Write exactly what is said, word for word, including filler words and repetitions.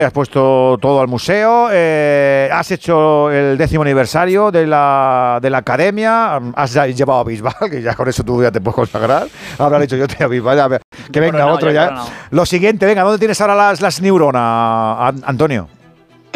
has puesto todo al museo, eh, has hecho el décimo aniversario de la, de la academia, has llevado a Bisbal, que ya con eso tú ya te puedes consagrar. Habrá dicho yo te a Bisbal, ya, que venga no, otro ya. ya. Lo siguiente, venga, ¿dónde tienes ahora las, las neuronas, Antonio?